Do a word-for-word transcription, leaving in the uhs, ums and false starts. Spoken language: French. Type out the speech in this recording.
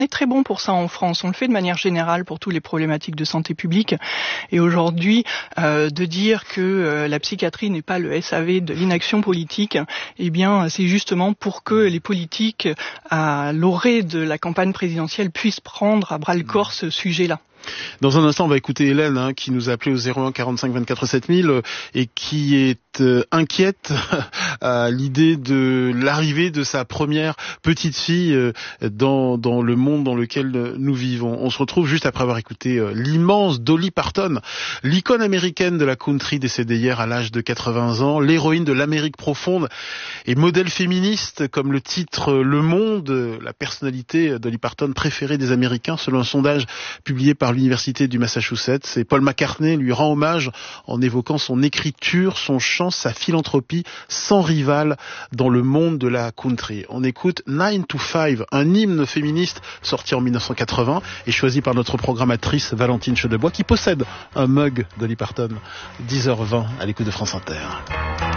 On est très bon pour ça en France. On le fait de manière générale pour toutes les problématiques de santé publique. Et aujourd'hui, euh, de dire que euh, la psychiatrie n'est pas le S A V de l'inaction politique, eh bien, c'est justement pour que les politiques, à l'orée de la campagne présidentielle, puissent prendre à bras le corps ce sujet-là. Dans un instant, on va écouter Hélène hein, qui nous a appelé au zéro un quarante-cinq vingt-quatre sept mille euh, et qui est euh, inquiète à l'idée de l'arrivée de sa première petite fille euh, dans, dans le monde dans lequel euh, nous vivons. On se retrouve juste après avoir écouté euh, l'immense Dolly Parton, l'icône américaine de la country décédée hier à l'âge de quatre-vingts ans, l'héroïne de l'Amérique profonde et modèle féministe comme le titre Le Monde, la personnalité Dolly Parton préférée des Américains selon un sondage publié par l'université du Massachusetts. Et Paul McCartney lui rend hommage en évoquant son écriture, son chant, sa philanthropie sans rival dans le monde de la country. On écoute nine to five, un hymne féministe sorti en dix-neuf cent quatre-vingts et choisi par notre programmatrice Valentine Chedebois qui possède un mug Dolly Parton. dix heures vingt à l'écoute de France Inter.